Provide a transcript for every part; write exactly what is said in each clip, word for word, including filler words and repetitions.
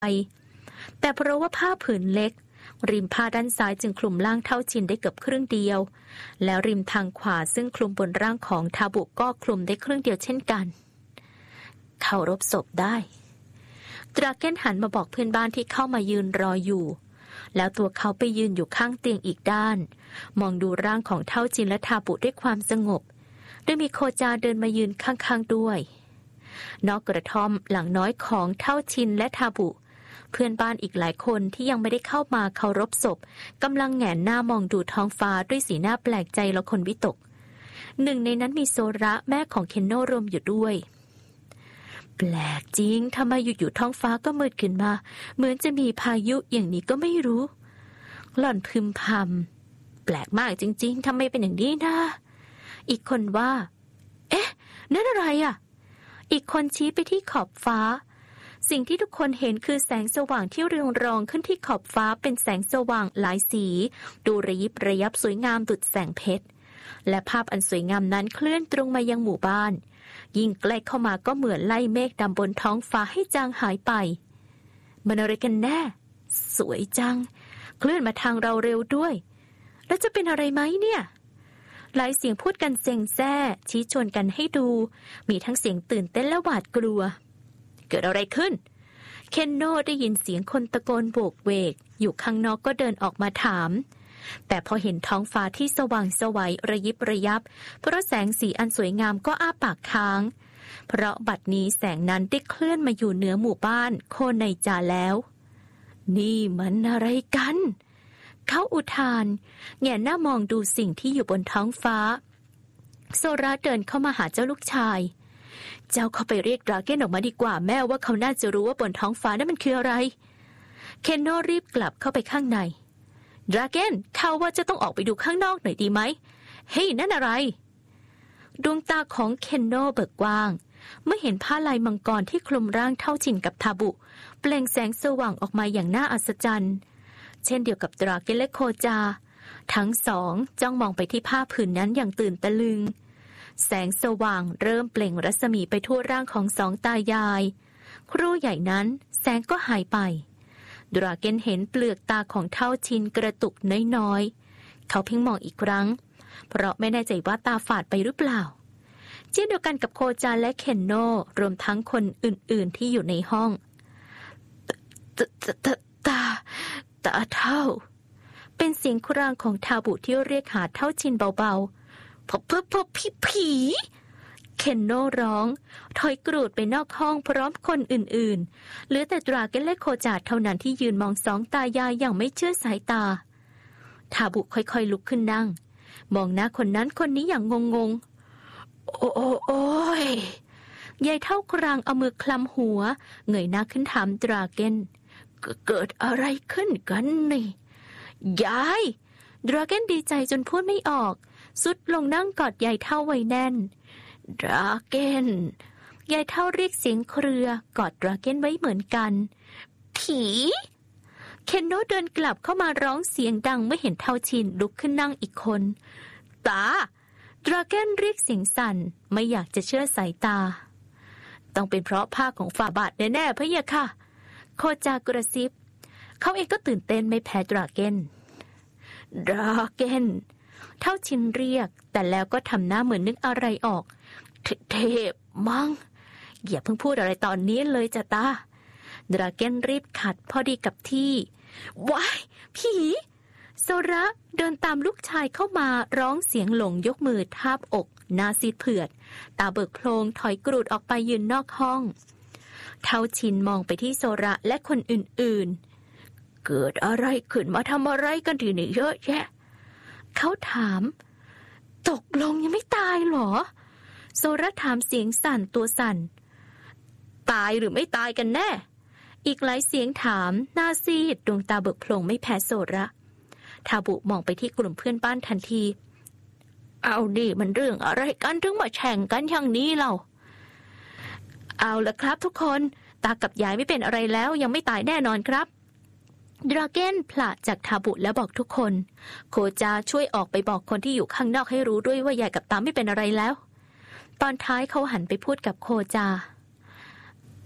แต่เพราะว่าผ้าผืนเล็กริมผ้าด้านซ้ายจึงคลุมร่างเท่าชินได้เกือบครึ่งเดียวแล้วริมทางขวาซึ่งคลุมบนร่างของทาบุก็คลุมได้ครึ่งเดียวเช่นกันเคารพศพได้ดราเก้นหันมาบอกเพื่อนบ้านที่เข้ามายืนรออยู่แล้วตัวเขาไปยืนอยู่ข้างเตียงอีกด้านมองดูร่างของเท่าชินและทาบุด้วยความสงบโดยมีโคจาเดินมายืนข้างๆด้วยนอกกระท่อมหลังน้อยของเท่าชินและทาบุเพื่อนบ้านอีกหลายคนที่ยังไม่ได้เข้ามาเคารพศพกำลังแหงนหน้ามองดูท้องฟ้าด้วยสีหน้าแปลกใจและคนวิตกหนึ่งในนั้นมีโซระแม่ของเคนโนรวมอยู่ด้วยแปลกจริงทำไมอยู่ๆท้องฟ้าก็มืดขึ้นมาเหมือนจะมีพายุอย่างนี้ก็ไม่รู้หล่อนพึมพำแปลกมากจริงๆทำไมเป็นอย่างนี้นะอีกคนว่าเอ๊ะนั่นอะไรอ่ะอีกคนชี้ไปที่ขอบฟ้าสิ่งที่ทุกคนเห็นคือแสงสว่างที่เรืองรองขึ้นที่ขอบฟ้าเป็นแสงสว่างหลายสีดูระยิบระยับสวยงามดุจแสงเพชรและภาพอันสวยงามนั้นเคลื่อนตรงมายังหมู่บ้านยิ่งใกล้เข้ามาก็เหมือนไล่เมฆดำบนท้องฟ้าให้จางหายไปมันอะไรกันแน่สวยจังเคลื่อนมาทางเราเร็วด้วยแล้วจะเป็นอะไรไหมเนี่ยหลายเสียงพูดกันเซ็งแซ่ชี้ชวนกันให้ดูมีทั้งเสียงตื่นเต้นและหวาดกลัวเกิดอะไรขึ้นเคนโนได้ยินเสียงคนตะโกนโบกเวกอยู่ข้างนอกก็เดินออกมาถามแต่พอเห็นท้องฟ้าที่สว่างไสวระยิบระยับเพราะแสงสีอันสวยงามก็อ้าปากค้างเพราะบัดนี้แสงนั้นได้เคลื่อนมาอยู่เหนือหมู่บ้านโคไนจาแล้วนี่มันอะไรกันเขาอุทานแงนหน้ามองดูสิ่งที่อยู่บนท้องฟ้าโซราเดินเข้ามาหาเจ้าลูกชายเจ้าเข้าไปเรียกดราเก้นออกมาดีกว่าแม่ว่าเขาน่าจะรู้ว่าบนท้องฟ้านั้นมันคืออะไรเคนโนรีบกลับเข้าไปข้างในดราเก้นเขาว่าจะต้องออกไปดูข้างนอกหน่อยดีไหมเฮ้ยนั่นอะไรดวงตาของเคนโนเบิกกว้างเมื่อเห็นผ้าลายมังกรที่คลุมร่างเท่าชินกับทาบุเปล่งแสงสว่างออกมาอย่างน่าอัศจรรย์เช่นเดียวกับดราเก้นและโคจาทั้งสองจ้องมองไปที่ผ้าผืนนั้นอย่างตื่นตะลึงแสงสว่างเริ่มเปล่งรัศมีไปทั่วร่างของสองตายายครู่ใหญ่นั้นแสงก็หายไปดราเก้นเห็นเปลือกตาของเท่าชินกระตุกน้อยๆเขาเพ่งมองอีกครั้งเพราะไม่แน่ใจว่าตาฝาดไปหรือเปล่าเช่นเดียวกันกับโคจาและเคนโนรวมทั้งคนอื่นๆที่อยู่ในห้องตตตาตาเท่าเป็นเสียงครางของทาบุที่เรียกหาเท่าชินเบาๆพบพบพบพี่ผีเคนโนร้องถอยกรูดไปนอกห้องพร้อมคนอื่นๆเหลือแต่ดราเก้นและโคจาเท่านั้นที่ยืนมองสองตายายอย่างไม่เชื่อสายตาทาบุค่อยๆลุกขึ้นนั่งมองหน้าคนนั้นคนนี้อย่างงงๆโอ้โอ้โอ้ยยายเท่ากลางเอามือคลำหัวเงยหน้าขึ้นถามดราเก้นเกิดอะไรขึ้นกันนี่ยายดราเก้นดีใจจนพูดไม่ออกสุดลงนั่งกอดยายเท่าไว้แน่นดราเก้นยายเท่าเรียกเสียงเครือกอดดราเก้นไว้เหมือนกันผีเคนโนเดินกลับเข้ามาร้องเสียงดังเมื่อเห็นเท่าชินลุกขึ้นนั่งอีกคนตาดราเก้นเรียกเสียงสั่นไม่อยากจะเชื่อสายตาต้องเป็นเพราะผ้าของฝ่าบาทแน่ๆพะยะค่ะโคจากระซิบเขาเองก็ตื่นเต้นไม่แพ้ดราเก้นดราเก้นเท่าชินเรียกแต่แล้วก็ทำหน้าเหมือนนึกอะไรออกเทพมั้งอย่าเพิ่งพูดอะไรตอนนี้เลยจ้ะตาดราเก้นรีบขัดพอดีกับที่ว้ายผีโซระเดินตามลูกชายเข้ามาร้องเสียงหลงยกมือทาบอกหน้าซีดเผือดตาเบิกโพลงถอยกรูดออกไปยืนนอกห้องเท่าชินมองไปที่โซระและคนอื่นๆเกิดอะไรขึ้นมาทำอะไรกันทีนี่เยอะแยะเขาถามตกลงยังไม่ตายหรอโซระถามเสียงสั่นตัวสั่นตายหรือไม่ตายกันแน่อีกหลายเสียงถามหน้าซีดดวงตาเบิกโพลงไม่แพ้โซระทาบุมองไปที่กลุ่มเพื่อนบ้านทันทีเอาดิมันเรื่องอะไรกันถึงมาแข่งกันอย่างนี้เล่าเอาละครับทุกคนตากับยายไม่เป็นอะไรแล้วยังไม่ตายแน่นอนครับดราเก้นผละจากทาบุแล้วบอกทุกคนโคจาช่วยออกไปบอกคนที่อยู่ข้างนอกให้รู้ด้วยว่ายายกับตาไม่เป็นอะไรแล้วตอนท้ายเขาหันไปพูดกับโคจา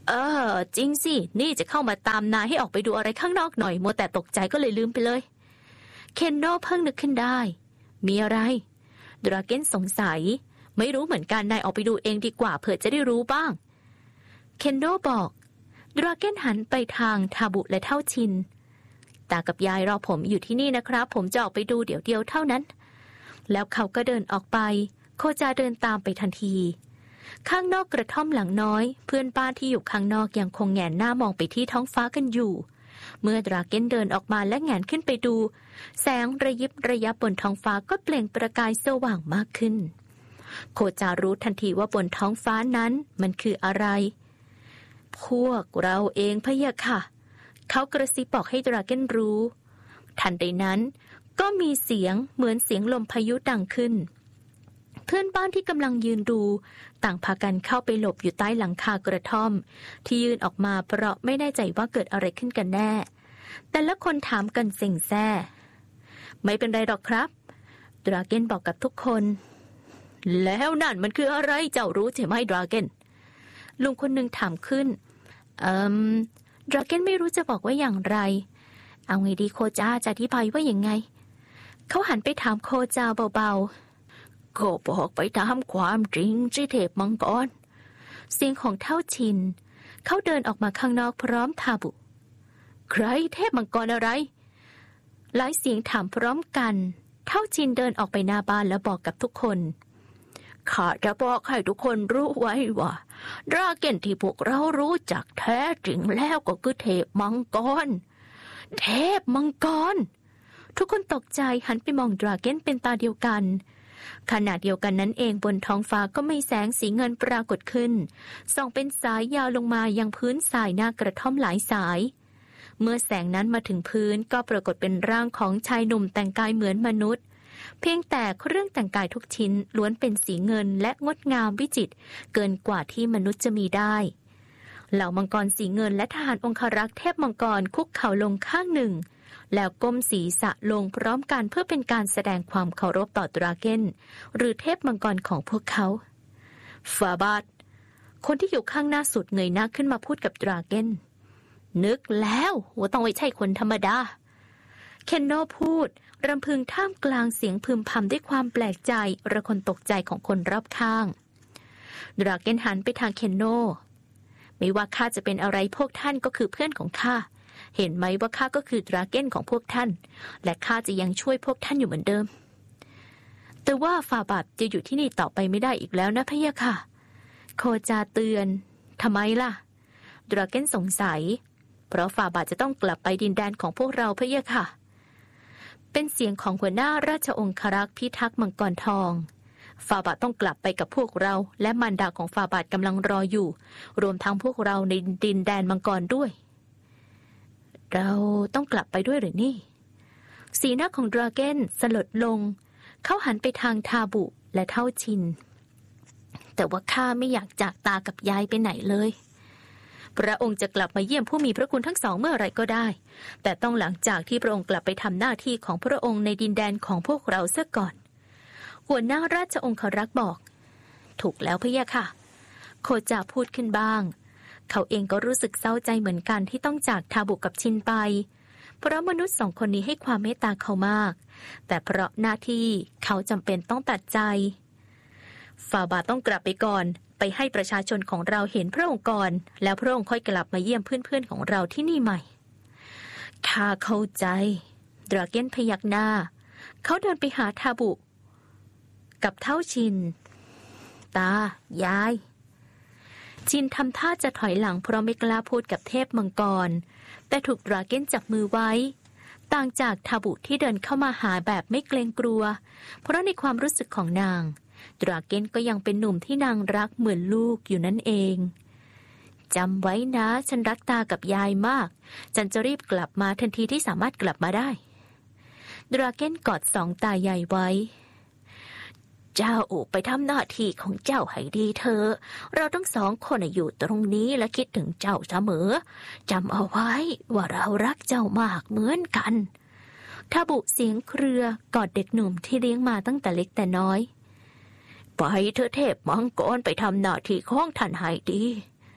เออจริงสินี่จะเข้ามาตามนายให้ออกไปดูอะไรข้างนอกหน่อยมัวแต่ตกใจก็เลยลืมไปเลยเคนโนเพิ่งนึกขึ้นได้มีอะไรดราเก้นสงสัยไม่รู้เหมือนกันนายออกไปดูเองดีกว่าเผื่อจะได้รู้บ้างเคนโนบอกดราเก้นหันไปทางทาบุและเท่าชินตากับยายรอผมอยู่ที่นี่นะครับผมจะออกไปดูเดี๋ยวเดียวเท่านั้นแล้วเขาก็เดินออกไปโคจาเดินตามไปทันทีข้างนอกกระท่อมหลังน้อยเพื่อนบ้านที่อยู่ข้างนอกยังคงแงนหน้ามองไปที่ท้องฟ้ากันอยู่เมื่อดราเก้นเดินออกมาและแงนขึ้นไปดูแสงระยิบระยับบนท้องฟ้าก็เปล่งประกายสว่างมากขึ้นโคจารู้ทันทีว่าบนท้องฟ้านั้นมันคืออะไรพวกเราเองพะยะค่ะเขากระซิบบอกให้ดราเก้นรู้ทันใดนั้นก็มีเสียงเหมือนเสียงลมพายุดังขึ้นเพื่อนบ้านที่กำลังยืนดูต่างพากันเข้าไปหลบอยู่ใต้หลังคากระท่อมที่ยืนออกมาเพราะไม่แน่ใจว่าเกิดอะไรขึ้นกันแน่แต่ละคนถามกันเซ็งแซ่ไม่เป็นไรหรอกครับดราเก้นบอกกับทุกคนแล้วนั่นมันคืออะไรเจ้ารู้ใช่ไหมดราเก้นลุงคนหนึ่งถามขึ้นเอ่มดราเก้นไม่รู้จะบอกว่าอย่างไรเอาไงดีโคจาจะอธิบายว่าอย่างไงเขาหันไปถามโคจาเบาๆก็บอกไปตามความจริงสิเทพมังกรเสียงของเท่าชินเขาเดินออกมาข้างนอกพร้อมทาบุใครเทพมังกรอะไรหลายเสียงถามพร้อมกันเท่าชินเดินออกไปหน้าบ้านแล้วบอกกับทุกคนข้าจะบอกให้ทุกคนรู้ไว้ว่าดราเก้นที่พวกเรารู้จักแท้จริงแล้วก็คือเทพมังกรเทพมังกรทุกคนตกใจหันไปมองดราเก้นเป็นตาเดียวกันขณะเดียวกันนั้นเองบนท้องฟ้าก็มีแสงสีเงินปรากฏขึ้นส่องเป็นสายยาวลงมายังพื้นทรายหน้ากระท่อมหลายสายเมื่อแสงนั้นมาถึงพื้นก็ปรากฏเป็นร่างของชายหนุ่มแต่งกายเหมือนมนุษย์เพียงแต่เครื่องแต่งกายทุกชิ้นล้วนเป็นสีเงินและงดงามวิจิตรเกินกว่าที่มนุษย์จะมีได้เหล่ามังกรสีเงินและทหารองครักษ์เทพมังกรคุกเข่าลงข้างหนึ่งแล้วก้มศีรษะลงพร้อมกันเพื่อเป็นการแสดงความเคารพต่อดราเก้นหรือเทพมังกรของพวกเขาฟาบาดคนที่อยู่ข้างหน้าสุดเงยหน้าขึ้นมาพูดกับดราเก้นนึกแล้วว่าต้องไม่ใช่คนธรรมดาเคนโนพูดรำพึงท่ามกลางเสียงพึมพำด้วยความแปลกใจระคนตกใจของคนรอบข้างดราเก้นหันไปทางเคนโนไม่ว่าข้าจะเป็นอะไรพวกท่านก็คือเพื่อนของข้าเห็นไหมว่าข้าก็คือดราเก้นของพวกท่านและข้าจะยังช่วยพวกท่านอยู่เหมือนเดิมแต่ว่าฟาบาทจะอยู่ที่นี่ต่อไปไม่ได้อีกแล้วนะพะยะค่ะโคจาเตือนทำไมล่ะดราเก้นสงสัยเพราะฟาบาทจะต้องกลับไปดินแดนของพวกเราพะยะค่ะเป็นเสียงของหัวหน้าราชองครักษ์พิทักษ์มังกรทองฟาบาทต้องกลับไปกับพวกเราและมารดาของฟาบาทกำลังรออยู่รวมทั้งพวกเราในดินแดนมังกรด้วยเราต้องกลับไปด้วยหรือนี่สีหน้าของดราเก้นสลดลงเขาหันไปทางทาบุและเท่าชินแต่ว่าข้าไม่อยากจากตากับยายไปไหนเลยพระองค์จะกลับมาเยี่ยมผู้มีพระคุณทั้งสองเมื่อไรก็ได้แต่ต้องหลังจากที่พระองค์กลับไปทำหน้าที่ของพระองค์ในดินแดนของพวกเราเสียก่อนหัวหน้าราชองครักษ์บอกถูกแล้วพะยะค่ะโคจาพูดขึ้นบ้างเขาเองก็รู้สึกเศร้าใจเหมือนกันที่ต้องจากทาบุกับชินไปเพราะมนุษย์สองคนนี้ให้ความเมตตาเขามากแต่เพราะหน้าที่เขาจำเป็นต้องตัดใจฟาบาต้องกลับไปก่อนไปให้ประชาชนของเราเห็นพระองค์ก่อนแล้วพระองค์ค่อยกลับมาเยี่ยมเพื่อนๆของเราที่นี่ใหม่ข้าเข้าใจดราเก้นพยักหน้าเขาเดินไปหาทาบุกับเท่าชินตายายชินทำท่าจะถอยหลังเพราะไม่กล้าพูดกับเทพมังกรแต่ถูกดราเก้นจับมือไว้ต่างจากทาบุที่เดินเข้ามาหาแบบไม่เกรงกลัวเพราะในความรู้สึกของนางดราเก้นก็ยังเป็นหนุ่มที่นางรักเหมือนลูกอยู่นั่นเองจำไว้นะฉันรักตากับยายมากฉันจะรีบกลับมาทันทีที่สามารถกลับมาได้ดราเก้นกอดสองตายายไว้เจ้าไปทำหน้าที่ของเจ้าให้ดีเถอะเราทั้งสองคนอยู่ตรงนี้และคิดถึงเจ้าเสมอจำเอาไว้ว่าเรารักเจ้ามากเหมือนกันทาบุเสียงเครือกอดเด็กหนุ่มที่เลี้ยงมาตั้งแต่เล็กแต่น้อยไปเถอะเทพมังกรไปทำหน้าที่ของท่านให้ดี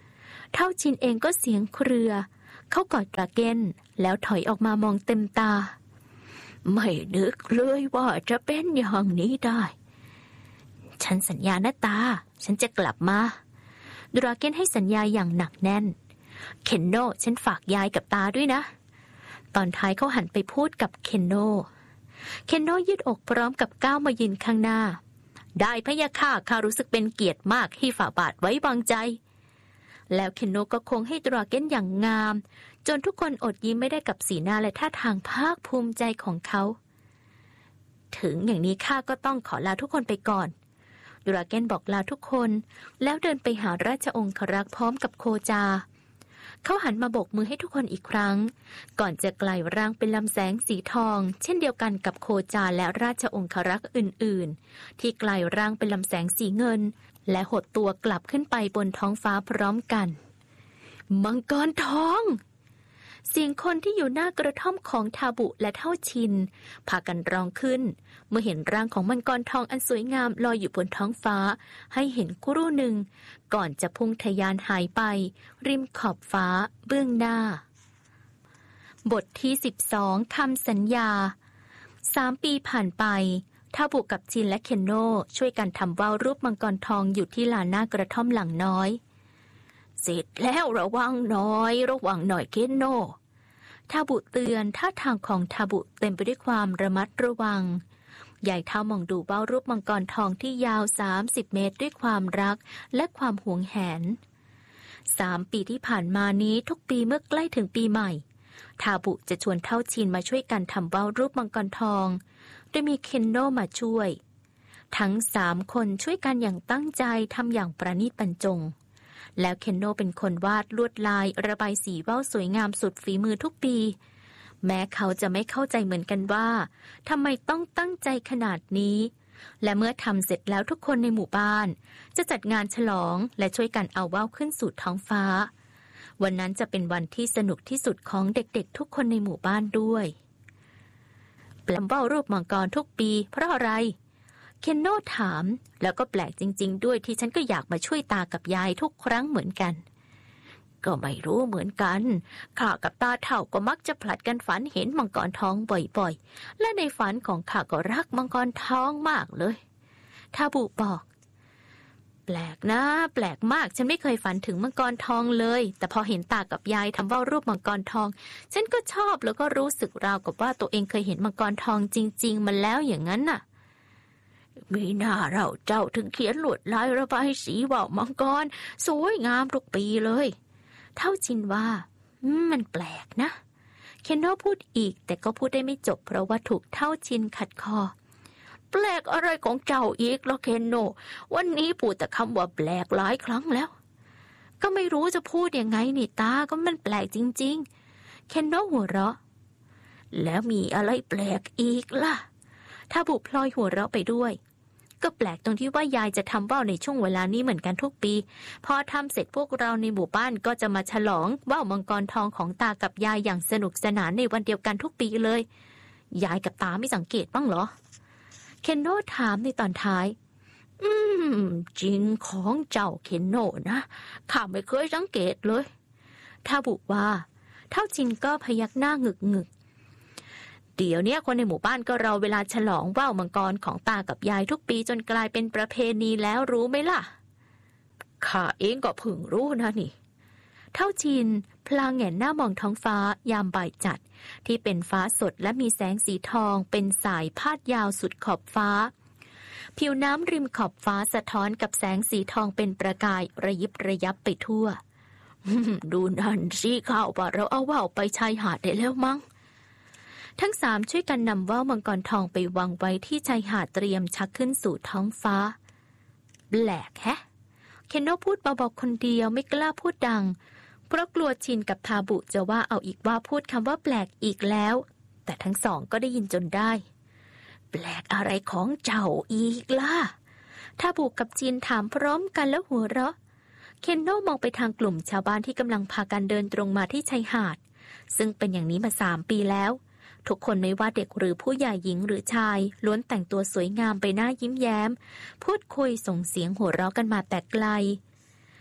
เท่าชินเองก็เสียงเครือเขากอดดราเก้นแล้วถอยออกมามองเต็มตาไม่นึกเลยว่าจะเป็นอย่างนี้ได้ฉันสัญญานะตาฉันจะกลับมาดราเก้นให้สัญญาอย่างหนักแน่นเคนโนฉันฝากยายกับตาด้วยนะตอนท้ายเขาหันไปพูดกับเคนโนเคนโนยืดอกพร้อมกับก้าวมายืนข้างหน้าได้พะยะค่ะข้ารู้สึกเป็นเกียรติมากที่ฝ่าบาทไว้วางใจแล้วเคนโนก็คงให้ดราเก้นอย่างงามจนทุกคนอดยิ้มไม่ได้กับสีหน้าและท่าทางภาคภูมิใจของเขาถึงอย่างนี้ข้าก็ต้องขอลาทุกคนไปก่อนดราเก้นบอกลาทุกคนแล้วเดินไปหาราชองครักษ์พร้อมกับโคจาเขาหันมาโบกมือให้ทุกคนอีกครั้งก่อนจะกลายร่างเป็นลำแสงสีทองเช่นเดียวกันกับโคจาและราชองครักษ์อื่นๆที่กลายร่างเป็นลำแสงสีเงินและหดตัวกลับขึ้นไปบนท้องฟ้าพร้อมกันมังกรทองเสียงคนที่อยู่หน้ากระท่อมของทาบุและเท่าชินพากันร้องขึ้นเมื่อเห็นร่างของมังกรทองอันสวยงามลอยอยู่บนท้องฟ้าให้เห็นครู่หนึ่งก่อนจะพุ่งทะยานหายไปริมขอบฟ้าเบื้องหน้าบทที่สิบสองคำสัญญาสามปีผ่านไปทาบุกับชินและเคนโนช่วยกันทำว่าวรูปมังกรทองอยู่ที่ลานหน้ากระท่อมหลังน้อยเสร็จแล้วระวังหน่อยระวังหน่อยเคนโนทาบุเตือนท่าทางของทาบุเต็มไปด้วยความระมัดระวังใหญ่เท้ามองดูว่าวรูปมังกรทองที่ยาวสามสิบเมตรด้วยความรักและความหวงแหนสามปีที่ผ่านมานี้ทุกปีเมื่อใกล้ถึงปีใหม่ทาบุจะชวนเท่าชินมาช่วยกันทำว่าวรูปมังกรทองโดยมีเคนโนมาช่วยทั้งสามคนช่วยกันอย่างตั้งใจทำอย่างประณีตบรรจงแล้วเคนโนเป็นคนวาดลวดลายระบายสีว่าวสวยงามสุดฝีมือทุกปีแม้เขาจะไม่เข้าใจเหมือนกันว่าทำไมต้องตั้งใจขนาดนี้และเมื่อทำเสร็จแล้วทุกคนในหมู่บ้านจะจัดงานฉลองและช่วยกันเอาว่าวขึ้นสู่ท้องฟ้าวันนั้นจะเป็นวันที่สนุกที่สุดของเด็กๆทุกคนในหมู่บ้านด้วยแปลว่าวรูปมังกรทุกปีเพราะอะไรเคนโนถามแล้วก็แปลกจริงๆด้วยที่ฉันก็อยากมาช่วยตากับยายทุกครั้งเหมือนกันก็ไม่รู้เหมือนกันข้ากับตาเฒ่าก็มักจะผลัดกันฝันเห็นมังกรทองบ่อยๆและในฝันของข้าก็รักมังกรทองมากเลยทาบุบอกแปลกนะแปลกมากฉันไม่เคยฝันถึงมังกรทองเลยแต่พอเห็นตากับยายทำว่าวรูปมังกรทองฉันก็ชอบแล้วก็รู้สึกราวกับว่าตัวเองเคยเห็นมังกรทองจริงๆมันแล้วอย่างนั้นน่ะมีหน้าเราเจ้าถึงเขียนลวดลายระบายสีว่าวมังกรสวยงามทุกปีเลยเท่าชินว่ามันแปลกนะเคนโนพูดอีกแต่ก็พูดได้ไม่จบเพราะว่าถูกเท่าชินขัดคอแปลกอะไรของเจ้าอีกล่ะเคนโนวันนี้พูดแต่คำว่าแปลกหลายครั้งแล้วก็ไม่รู้จะพูดยังไงนี่ตาก็มันแปลกจริงๆเคนโนหัวเราะแล้วมีอะไรแปลกอีกล่ะถ้าบุพลอยหัวเราะไปด้วยก็แปลกตรงที่ว่ายายจะทำว่าวในช่วงเวลานี้เหมือนกันทุกปีพอทำเสร็จพวกเราในหมู่บ้านก็จะมาฉลองว่าวมังกรทองของตากับยายอย่างสนุกสนานในวันเดียวกันทุกปีเลยยายกับตาไม่สังเกตบ้างเหรอเคนโนถามในตอนท้ายอืมจริงของเจ้าเคนโนนะข้าไม่เคยสังเกตเลยถ้าบุว่าเท่าชินก็พยักหน้างึกงึกเดี๋ยวนี้คนในหมู่บ้านก็รอเวลาฉลองว่าวมังกรของตากับยายทุกปีจนกลายเป็นประเพณีแล้วรู้ไหมล่ะข้าเองก็เพิ่งรู้นะนี่เท่าชินพลางแหงนหน้ามองท้องฟ้ายามบ่ายจัดที่เป็นฟ้าสดและมีแสงสีทองเป็นสายพาดยาวสุดขอบฟ้าผิวน้ำริมขอบฟ้าสะท้อนกับแสงสีทองเป็นประกายระยิบระยับไปทั่ว ดูนั่นสิข้าวว่าเราเอาว่าวไปชายหาดได้แล้วมั้งทั้งสามช่วยกันนำว่าวมังกรทองไปวางไว้ที่ชายหาดเตรียมชักขึ้นสู่ท้องฟ้าแปลกแฮะเคนโนพูดเบาๆคนเดียวไม่กล้าพูดดังเพราะกลัวชินกับทาบุจะว่าเอาอีกว่าพูดคำว่าแปลกอีกแล้วแต่ทั้งสองก็ได้ยินจนได้แปลกอะไรของเจ้าอีกล่ะทาบุกับชินถามพร้อมกันแล้วหัวเราะเคนโนมองไปทางกลุ่มชาวบ้านที่กำลังพากันเดินตรงมาที่ชายหาดซึ่งเป็นอย่างนี้มาสามปีแล้วทุกคนไม่ว่าเด็กหรือผู้ใหญ่หญิงหรือชายล้วนแต่งตัวสวยงามไปหน้ายิ้มแย้มพูดคุยส่งเสียงหัวเราะกันมาแต่ไกล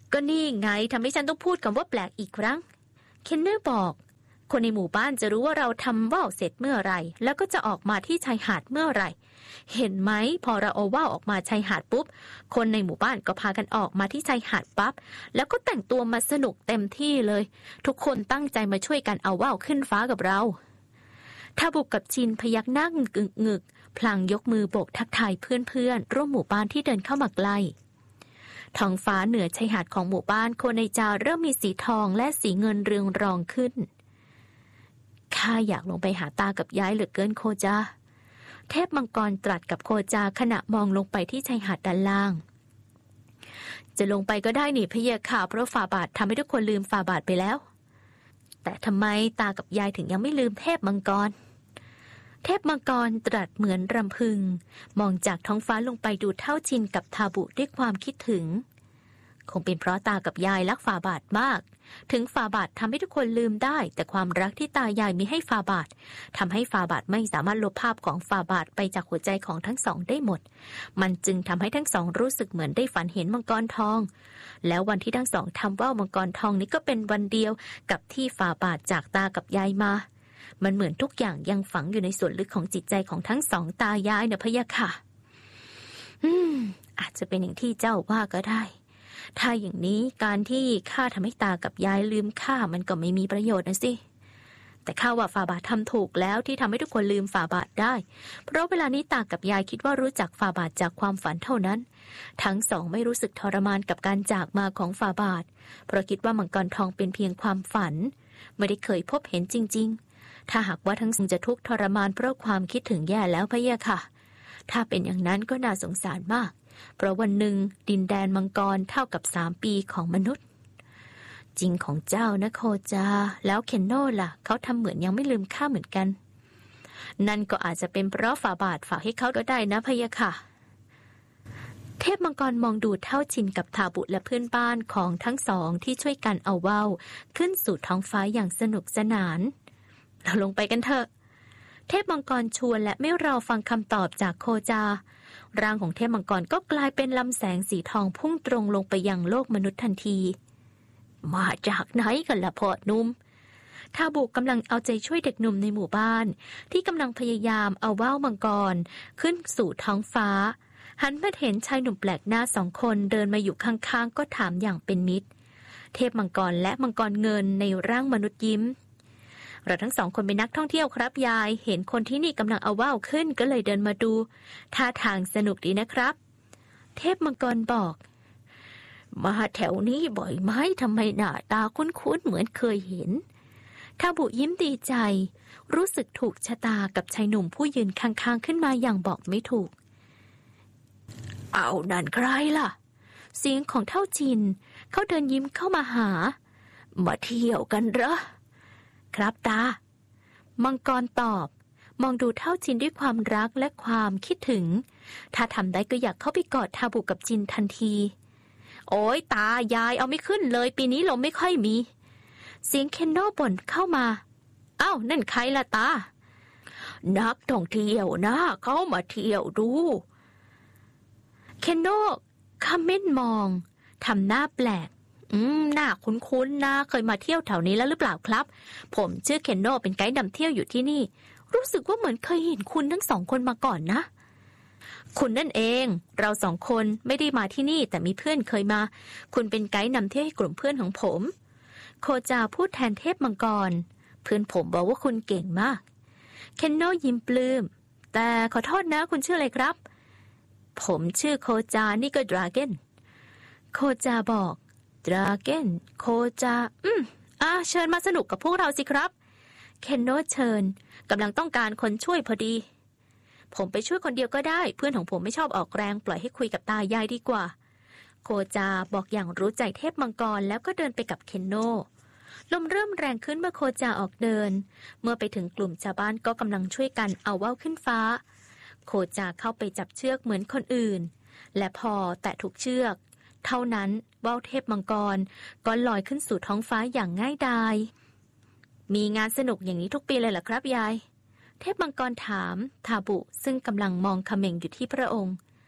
ก็นี่ไงทำให้ฉันต้องพูดคำว่าแปลกอีกครั้งเคนเนอร์บอกคนในหมู่บ้านจะรู้ว่าเราทำว่าวเสร็จเมื่อไหร่แล้วก็จะออกมาที่ชายหาดเมื่อไหร่เห็นไหมพอเราเอาว่าวออกมาชายหาดปุ๊บคนในหมู่บ้านก็พากันออกมาที่ชายหาดปั๊บแล้วก็แต่งตัวมาสนุกเต็มที่เลยทุกคนตั้งใจมาช่วยกันเอาว่าวขึ้นฟ้ากับเราทาบุกกับชินพยักหน้างึกงึกพลางยกมือโบกทักทายเพื่อนๆร่วมหมู่บ้านที่เดินเข้ามาใกล้ท้องฟ้าเหนือชายหาดของหมู่บ้านโคไนจาเริ่มมีสีทองและสีเงินเรืองรองขึ้นข้าอยากลงไปหาตากับยายเหลือเกินโคจาเทพมังกรตรัสกับโคจาขณะมองลงไปที่ชายหาดด้านล่างจะลงไปก็ได้นี่พะเยาค่ะเพราะฝ่าบาททำให้ทุกคนลืมฝ่าบาทไปแล้วแต่ทำไมตากับยายถึงยังไม่ลืมเทพมังกรเทพมังกรตรัสเหมือนรำพึงมองจากท้องฟ้าลงไปดูเท่าชินกับทาบุด้วยความคิดถึงคงเป็นเพราะตากับยายรักฝ่าบาทมากถึงฝ่าบาททำให้ทุกคนลืมได้แต่ความรักที่ตายายมีให้ฝ่าบาททำให้ฝ่าบาทไม่สามารถลบภาพของฝ่าบาทไปจากหัวใจของทั้งสองได้หมดมันจึงทำให้ทั้งสองรู้สึกเหมือนได้ฝันเห็นมังกรทองแล้ววันที่ทั้งสองทำว่าวมังกรทองนี้ก็เป็นวันเดียวกับที่ฝ่าบาทจากตากับยายมามันเหมือนทุกอย่างยังฝังอยู่ในส่วนลึกของจิตใจของทั้งสองตายายนะพะยะค่ะอืมอาจจะเป็นอย่างที่เจ้าว่าก็ได้ถ้าอย่างนี้การที่ข้าทำให้ตากับยายลืมข้ามันก็ไม่มีประโยชน์นะสิแต่ข้าว่าฝ่าบาททำถูกแล้วที่ทำให้ทุกคนลืมฝ่าบาทได้เพราะเวลานี้ตากับยายคิดว่ารู้จักฝ่าบาทจากความฝันเท่านั้นทั้งสองไม่รู้สึกทรมานกับการจากมาของฝ่าบาทเพราะคิดว่ามังกรทองเป็นเพียงความฝันไม่ได้เคยพบเห็นจริงๆถ้าหากว่าทั้งสองจะทุกข์ทรมานเพราะความคิดถึงแย่แล้วพะยะค่ะถ้าเป็นอย่างนั้นก็น่าสงสารมากเพราะวันหนึ่งดินแดนมังกรเท่ากับสามปีของมนุษย์จริงของเจ้านะโคจาแล้วเคนโน่ล่ะเขาทำเหมือนยังไม่ลืมข้าเหมือนกันนั่นก็อาจจะเป็นเพราะฝ่าบาทฝากให้เขาก็ได้นะพะยะค่ะเทพมังกรมองดูเท่าชินกับทาบุและเพื่อนบ้านของทั้งสองที่ช่วยกันเอาว่าวขึ้นสู่ท้องฟ้าอย่างสนุกสนานเราลงไปกันเถอะเทพมังกรชวนและไม่รอฟังคำตอบจากโคจาร่างของเทพมังกรก็กลายเป็นลำแสงสีทองพุ่งตรงลงไปยังโลกมนุษย์ทันทีมาจากไหนกันล่ะพ่อหนุ่มทาบุกำลังเอาใจช่วยเด็กหนุ่มในหมู่บ้านที่กำลังพยายามเอาว่าวมังกรขึ้นสู่ท้องฟ้าหันมาเห็นชายหนุ่มแปลกหน้าสองคนเดินมาอยู่ข้างๆก็ถามอย่างเป็นมิตรเทพมังกรและมังกรเงินในร่างมนุษย์ยิ้มเราทั้งสองคนเป็นนักท่องเที่ยวครับยายเห็นคนที่นี่กำลังเอาว่าวขึ้นก็เลยเดินมาดูท่าทางสนุกดีนะครับเทพมังกรบอกมาแถวนี้บ่อยไหมทำไมหน้าตาคุ้นๆเหมือนเคยเห็นทาบุยิ้มดีใจรู้สึกถูกชะตากับชายหนุ่มผู้ยืนข้างๆขึ้นมาอย่างบอกไม่ถูกเอานั่นใครล่ะเสียงของเท่าจินเขาเดินยิ้มเข้ามาหามาเที่ยวกันเหรอครับตามังกรตอบมองดูเท่าจินด้วยความรักและความคิดถึงถ้าทำได้ก็อยากเข้าไปกอดทาบุกับจินทันทีโอ้ยตายายเอาไม่ขึ้นเลยปีนี้ลมไม่ค่อยมีเสียงเคนโน่บ่นเข้ามาอ้าวนั่นใครล่ะตานักท่องเที่ยวนะเขามาเที่ยวดูเคนโน่คอมเมนต์มองทำหน้าแปลกอืมน่าคุ้นๆนะเคยมาเที่ยวแถวนี้แล้วหรือเปล่าครับผมชื่อเคนโน่เป็นไกด์นำเที่ยวอยู่ที่นี่รู้สึกว่าเหมือนเคยเห็นคุณทั้งสองคนมาก่อนนะคุณนั่นเองเราสองคนไม่ได้มาที่นี่แต่มีเพื่อนเคยมาคุณเป็นไกด์นำเที่ยวให้กลุ่มเพื่อนของผมโคจาพูดแทนเทพมังกรเพื่อนผมบอกว่าคุณเก่งมากเคนโน่ยิ้มปลื้มแต่ขอโทษนะคุณชื่ออะไรครับผมชื่อโคจานี่ก็ดราเก้นโคจาบอกดราเก้นโคจาอืมอ่าเชิญมาสนุกกับพวกเราสิครับเคนโน่เชิญกำลังต้องการคนช่วยพอดีผมไปช่วยคนเดียวก็ได้เพื่อนของผมไม่ชอบออกแรงปล่อยให้คุยกับตายายดีกว่าโคจาบอกอย่างรู้ใจเทพมังกรแล้วก็เดินไปกับเคนโน่ลมเริ่มแรงขึ้นเมื่อโคจาออกเดินเมื่อไปถึงกลุ่มชาวบ้านก็กำลังช่วยกันเอาว่าวขึ้นฟ้าโคจาเข้าไปจับเชือกเหมือนคนอื่นและพอแตะถูกเชือกเท่านั้นว่าวเทพมังกรก็ลอยขึ้นสู่ท้องฟ้าอย่างง่ายดายมีงานสนุกอย่างนี้ทุกปีเลยเหรอครับยายเทพมังกรถามทาบุซึ่งกำลังมองเขม่งอยู่ที่พระองค์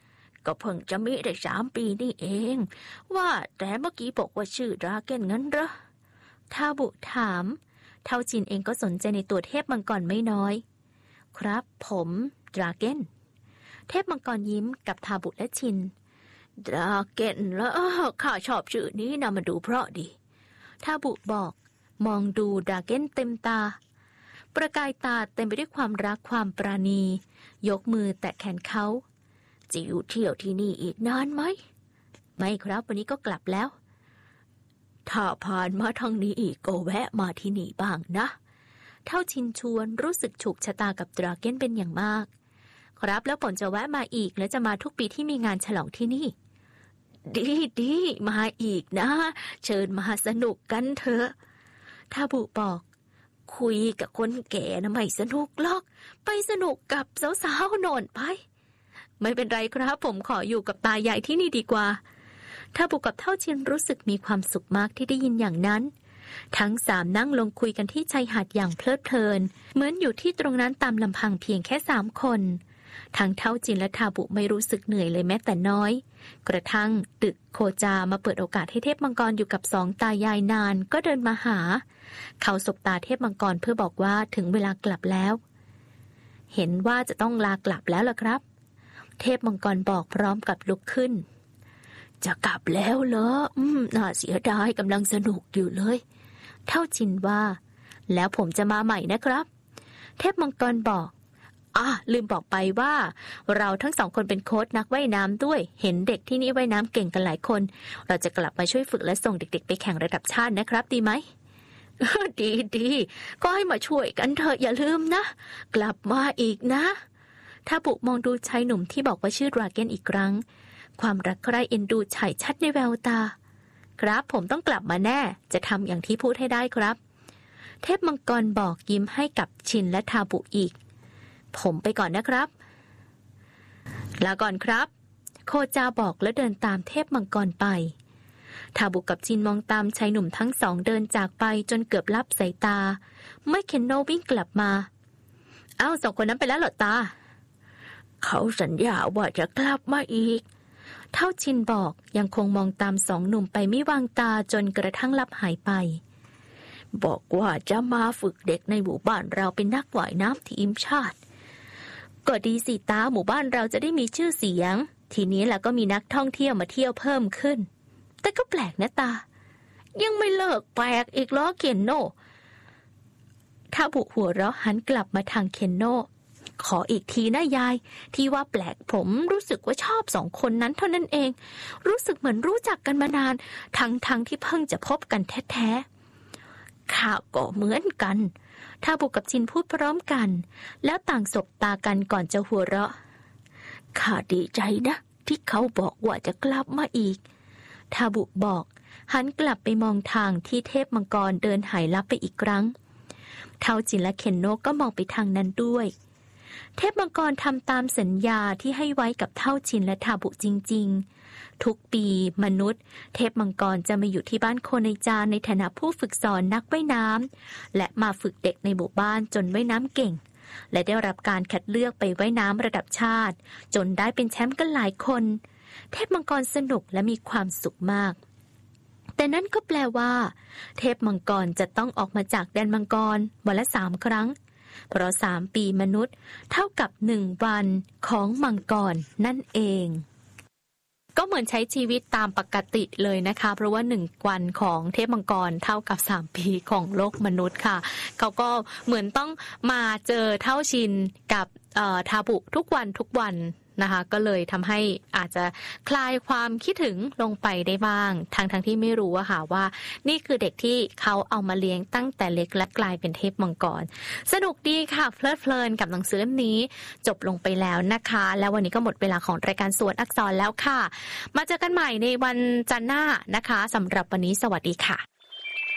ก็เพิ่งจะมีได้สามปีนี่เองว่าแต่เมื่อกี้บอกว่าชื่อดราเก้นงั้นเหรอทาบุถามเท่าจินเองก็สนใจในตัวเทพมังกรไม่น้อยครับผมดราเก้นเทพมังกรยิ้มกับทาบุและชินดราเก้นแล้วข้าชอบชื่อนี้นะมันดูเพราะดีทาบุบอกมองดูดราเก้นเต็มตาประกายตาเต็มไปด้วยความรักความปราณียกมือแตะแขนเขาจะอยู่เที่ยวที่นี่อีกนานไหมไม่ครับวันนี้ก็กลับแล้วถ้าผ่านมาทางนี้อีกก็แวะมาที่นี่บ้างนะเท่าชินชวนรู้สึกถูกชะตากับดราเก้นเป็นอย่างมากครับแล้วผมจะแวะมาอีกและจะมาทุกปีที่มีงานฉลองที่นี่ดีดีมาอีกนะเชิญมาสนุกกันเถอะทาบุบอกคุยกับคนแก่นะไม่สนุกหรอกไปสนุกกับสาวๆโน่นไปไม่เป็นไรครับผมขออยู่กับตาใหญ่ที่นี่ดีกว่าทาบุกับเท่าชินรู้สึกมีความสุขมากที่ได้ยินอย่างนั้นทั้งสามนั่งลงคุยกันที่ชายหาดอย่างเพลิดเพลินเหมือนอยู่ที่ตรงนั้นตามลำพังเพียงแค่สามคนทั้งเท่าจินและทาบุไม่รู้สึกเหนื่อยเลยแม้แต่น้อยกระทั่งดึกโคจามาเปิดโอกาสให้เทพมังกรอยู่กับสองตายายนานก็เดินมาหาเขาสบตาเทพมังกรเพื่อบอกว่าถึงเวลากลับแล้วเห็นว่าจะต้องลากลับแล้วล่ะครับเทพมังกรบอกพร้อมกับลุกขึ้นจะกลับแล้วเหรออืมน่าเสียดายกำลังสนุกอยู่เลยเท่าจินว่าแล้วผมจะมาใหม่นะครับเทพมังกรบอกอ่ะลืมบอกไปว่าเราทั้งสองคนเป็นโค้ชนักว่ายน้ำด้วยเห็นเด็กที่นี่ว่ายน้ำเก่งกันหลายคนเราจะกลับมาช่วยฝึกและส่งเด็กๆไปแข่งระดับชาตินะครับดีไหม ดีดีก็ให้มาช่วยกันเถอะอย่าลืมนะกลับมาอีกนะทาบุมองดูชายหนุ่มที่บอกว่าชื่อดราเก้นอีกครั้งความรักใคร่เอ็นดูฉายชัดในแววตาครับผมต้องกลับมาแน่จะทำอย่างที่พูดให้ได้ครับเทพมังกรบอกยิ้มให้กับชินและทาบุอีกผมไปก่อนนะครับลาก่อนครับโคจาบอกและเดินตามเทพมังกรไปทาบุกับชินมองตามชายหนุ่มทั้งสองเดินจากไปจนเกือบลับสายตาไม่เคนโนวิ่งกลับมาเอ้าสองคนนั้นไปแล้วเหรอตาเขาสัญญาว่าจะกลับมาอีกเท่าชินบอกยังคงมองตามสองหนุ่มไปไม่วางตาจนกระทั่งลับหายไปบอกว่าจะมาฝึกเด็กในหมู่บ้านเราเป็นนักว่ายน้ำทีมชาติก็ดีสิตาหมู่บ้านเราจะได้มีชื่อเสียงทีนี้แล้วก็มีนักท่องเที่ยวมาเที่ยวเพิ่มขึ้นแต่ก็แปลกนะตายังไม่เลิกแปลกอีกล้อเคนโนถ้าบุหัวเราะหันกลับมาทางเคนโนขออีกทีนะยายที่ว่าแปลกผมรู้สึกว่าชอบสองคนนั้นเท่านั้นเองรู้สึกเหมือนรู้จักกันมานานทั้งทั้งที่เพิ่งจะพบกันแท้ๆข้าก็เหมือนกันทาบุกับชินพูดพร้อมกันแล้วต่างสบตากันก่อนจะหัวเราะข้าดีใจนะที่เขาบอกว่าจะกลับมาอีกทาบุบอกหันกลับไปมองทางที่เทพมังกรเดินหายลับไปอีกครั้งเท่าจินและเคนโนก็มองไปทางนั้นด้วยเทพมังกรทำตามสัญญาที่ให้ไว้กับเท่าชินและทาบุจริงๆทุกปีมนุษย์เทพมังกรจะมาอยู่ที่บ้านโคไนจาในฐานะผู้ฝึกสอนนักว่ายน้ำและมาฝึกเด็กในหมู่บ้านจนว่ายน้ำเก่งและได้รับการคัดเลือกไปว่ายน้ำระดับชาติจนได้เป็นแชมป์กันหลายคนเทพมังกรสนุกและมีความสุขมากแต่นั่นก็แปลว่าเทพมังกรจะต้องออกมาจากแดนมังกรวันละสามครั้งเพราะสามปีมนุษย์เท่ากับหนึ่งวันของมังกรนั่นเองก็เหมือนใช้ชีวิตตามปกติเลยนะคะเพราะว่าหนึ่งวันของเทพมังกรเท่ากับสามปีของโลกมนุษย์ค่ะเขาก็เหมือนต้องมาเจอเท่าชินกับทาบุทุกวันทุกวันนะคะก็เลยทำให้อาจจะคลายความคิดถึงลงไปได้บ้างทั้งทั้งที่ไม่รู้อะค่ะว่านี่คือเด็กที่เขาเอามาเลี้ยงตั้งแต่เล็กและกลายเป็นเทพมังกรสนุกดีค่ะเพลิดเพลินกับหนังสือเล่มนี้จบลงไปแล้วนะคะแล้ววันนี้ก็หมดเวลาของรายการสวนอักษรแล้วค่ะมาเจอกันใหม่ในวันจันทร์หน้านะคะสำหรับวันนี้สวัสดีค่ะ